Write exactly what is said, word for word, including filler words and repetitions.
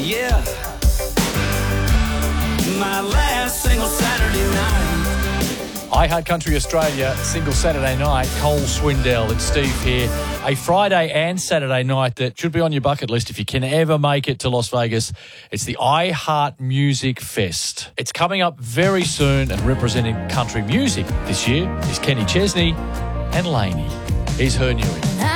Yeah, my last single Saturday night. I Heart Country Australia, single Saturday night, Cole Swindell and Steve here. A Friday and Saturday night that should be on your bucket list if you can ever make it to Las Vegas. It's the I Heart Music Fest. It's coming up very soon, and representing country music this year is Kenny Chesney and Lainey. Here's her new.